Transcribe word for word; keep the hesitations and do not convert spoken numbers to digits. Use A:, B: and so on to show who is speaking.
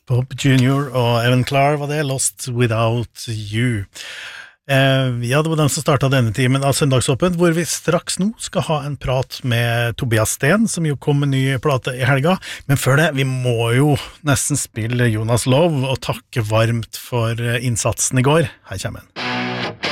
A: Bob junior og Evan Clark var det, Lost Without You. Eh, ja, det var den som startet denne timen av Søndagsåpent, hvor vi straks nå skal ha en prat med Tobias Sten, som jo kom med ny plate i helga. Men før det, vi må jo nesten spille Jonas Love og takke varmt for innsatsen i går. Her kommer han.